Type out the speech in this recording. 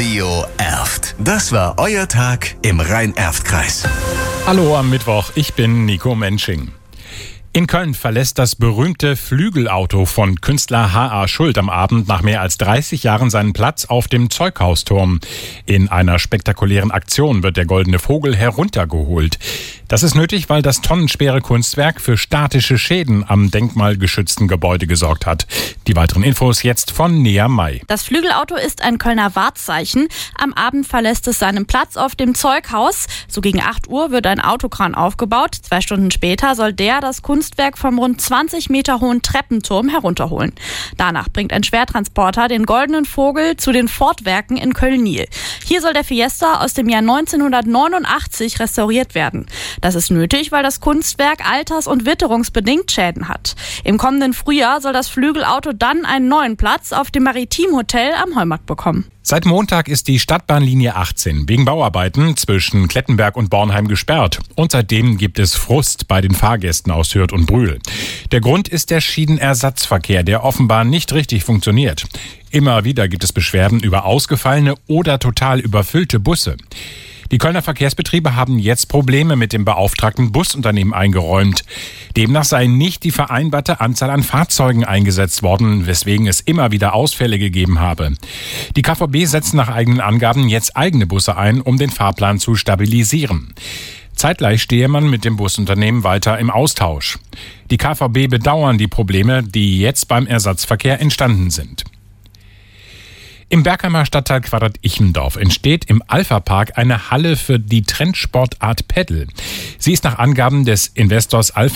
Radio Erft. Das war euer Tag im Rhein-Erft-Kreis. Hallo am Mittwoch, ich bin Nico Mensching. In Köln verlässt das berühmte Flügelauto von Künstler H.A. Schuld am Abend nach mehr als 30 Jahren seinen Platz auf dem Zeughausturm. In einer spektakulären Aktion wird der Goldene Vogel heruntergeholt. Das ist nötig, weil das tonnenschwere Kunstwerk für statische Schäden am denkmalgeschützten Gebäude gesorgt hat. Die weiteren Infos jetzt von Nea May. Das Flügelauto ist ein Kölner Wahrzeichen. Am Abend verlässt es seinen Platz auf dem Zeughaus. So gegen 8 Uhr wird ein Autokran aufgebaut. 2 Stunden später soll das Kunstwerk vom rund 20 Meter hohen Treppenturm herunterholen. Danach bringt ein Schwertransporter den Goldenen Vogel zu den Fortwerken in Köln-Niel. Hier soll der Fiesta aus dem Jahr 1989 restauriert werden. Das ist nötig, weil das Kunstwerk alters- und witterungsbedingt Schäden hat. Im kommenden Frühjahr soll das Flügelauto dann einen neuen Platz auf dem Maritim-Hotel am Heumarkt bekommen. Seit Montag ist die Stadtbahnlinie 18 wegen Bauarbeiten zwischen Klettenberg und Bornheim gesperrt. Und seitdem gibt es Frust bei den Fahrgästen aus Hürth und Brühl. Der Grund ist der Schienenersatzverkehr, der offenbar nicht richtig funktioniert. Immer wieder gibt es Beschwerden über ausgefallene oder total überfüllte Busse. Die Kölner Verkehrsbetriebe haben jetzt Probleme mit dem beauftragten Busunternehmen eingeräumt. Demnach sei nicht die vereinbarte Anzahl an Fahrzeugen eingesetzt worden, weswegen es immer wieder Ausfälle gegeben habe. Die KVB setzt nach eigenen Angaben jetzt eigene Busse ein, um den Fahrplan zu stabilisieren. Zeitgleich stehe man mit dem Busunternehmen weiter im Austausch. Die KVB bedauern die Probleme, die jetzt beim Ersatzverkehr entstanden sind. Im Bergheimer Stadtteil Quadrat-Ichendorf entsteht im Alpha-Park eine Halle für die Trendsportart Paddle. Sie ist nach Angaben des Investors Alpha